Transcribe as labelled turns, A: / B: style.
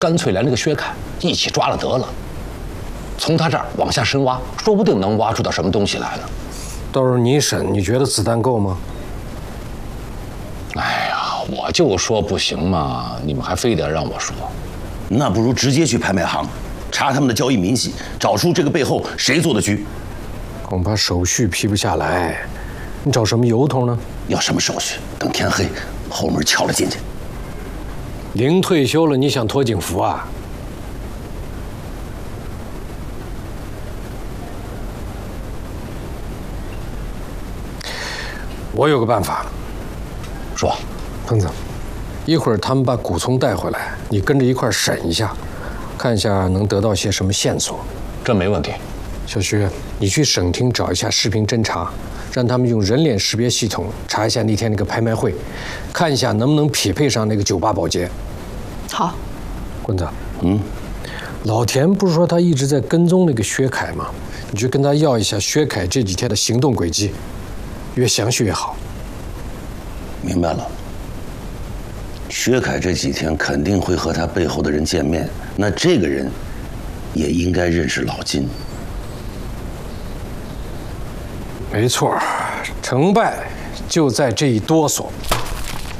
A: 干脆连那个薛凯一起抓了得了。从他这儿往下深挖，说不定能挖出点什么东西来呢。
B: 到时候你审，你觉得子弹够吗？
A: 哎呀，我就说不行嘛，你们还非得让我说。
C: 那不如直接去拍卖行，查他们的交易明细，找出这个背后谁做的局。
B: 恐怕手续批不下来，你找什么由头呢？
C: 要什么手续？等天黑，后门敲了进去。
B: 临退休了，你想脱警服啊？我有个办法，
A: 说，
B: 彭子，一会儿他们把古聪带回来，你跟着一块儿审一下，看一下能得到些什么线索。
A: 这没问题。
B: 小徐，你去省厅找一下视频侦查，让他们用人脸识别系统查一下那天那个拍卖会，看一下能不能匹配上那个酒吧保洁。
D: 好。
B: 棍子，老田不是说他一直在跟踪那个薛凯吗？你去跟他要一下薛凯这几天的行动轨迹，越详细越好。
C: 明白了。薛凯这几天肯定会和他背后的人见面，那这个人也应该认识老金。
B: 没错，成败就在这一哆嗦。